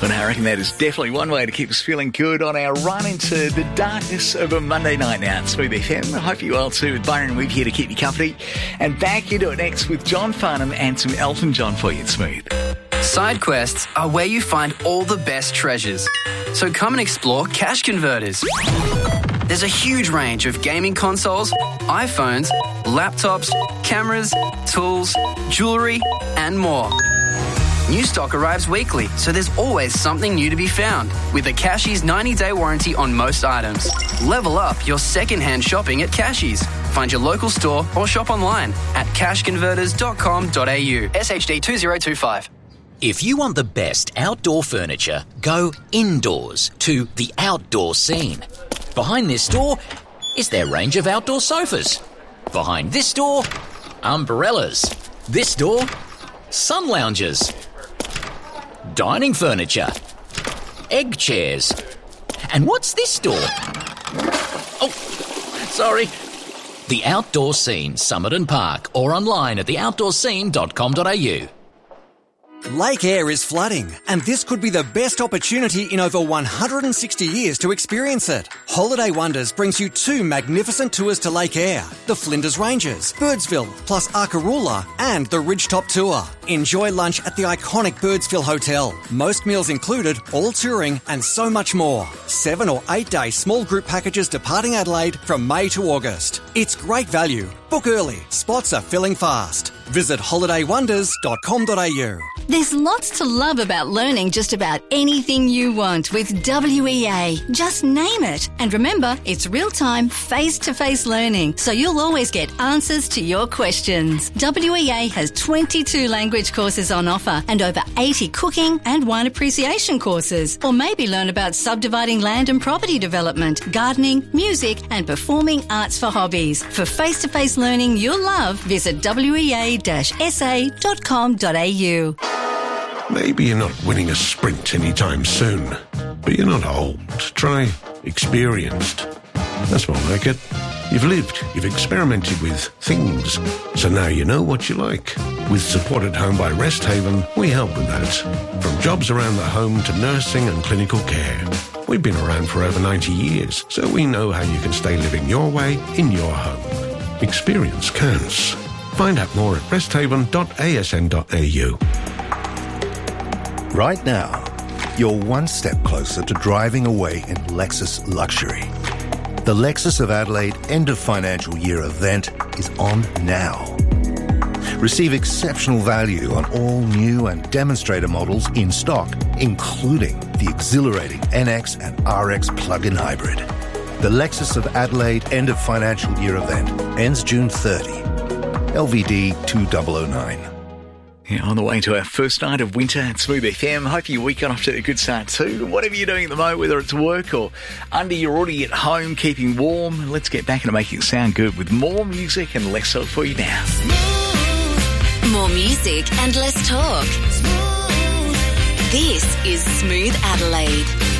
And I reckon that is definitely one way to keep us feeling good on our run into the darkness of a Monday night now at Smooth FM. I hope you're well too, with Byron Weed here to keep you company. And back into it next with John Farnham and some Elton John for you at Smooth. Side quests are where you find all the best treasures. So come and explore Cash Converters. There's a huge range of gaming consoles, iPhones, laptops, cameras, tools, jewellery and more. New stock arrives weekly, so there's always something new to be found. With a Cashies 90-day warranty on most items. Level up your second-hand shopping at Cashies. Find your local store or shop online at cashconverters.com.au. SHD 2025. If you want the best outdoor furniture, go indoors to the Outdoor Scene. Behind this door is their range of outdoor sofas. Behind this door, umbrellas. This door, sun lounges. Dining furniture. Egg chairs. And what's this door? Oh, sorry. The Outdoor Scene, Somerton Park, or online at theoutdoorscene.com.au. Lake Eyre is flooding, and this could be the best opportunity in over 160 years to experience it. Holiday Wonders brings you 2 magnificent tours to Lake Eyre, the Flinders Ranges, Birdsville, plus Arkaroola, and the Ridgetop Tour. Enjoy lunch at the iconic Birdsville Hotel. Most meals included, all touring, and so much more. 7 or 8 day small group packages departing Adelaide from May to August. It's great value. Book early. Spots are filling fast. Visit holidaywonders.com.au. There's lots to love about learning just about anything you want with WEA. Just name it. And remember, it's real-time, face-to-face learning, so you'll always get answers to your questions. WEA has 22 language courses on offer and over 80 cooking and wine appreciation courses. Or maybe learn about subdividing land and property development, gardening, music and performing arts for hobbies. For face-to-face learning you'll love, visit wea-sa.com.au. Maybe you're not winning a sprint anytime soon, but you're not old. Try experienced. That's more like it. You've lived, you've experimented with things, so now you know what you like. With support at home by Rest Haven, we help with that. From jobs around the home to nursing and clinical care. We've been around for over 90 years, so we know how you can stay living your way in your home. Experience counts. Find out more at resthaven.asn.au. Right now, you're one step closer to driving away in Lexus luxury. The Lexus of Adelaide end of financial year event is on now. Receive exceptional value on all new and demonstrator models in stock, including the exhilarating NX and RX plug-in hybrid. The Lexus of Adelaide end of financial year event ends June 30. LVD 2009. Yeah, on the way to our first night of winter at Smooth FM. Hope your week got off to a good start too. Whatever you're doing at the moment, whether it's work or under, you're already at home keeping warm. Let's get back into making it sound good with more music and less talk for you now. More music and less talk. This is Smooth Adelaide.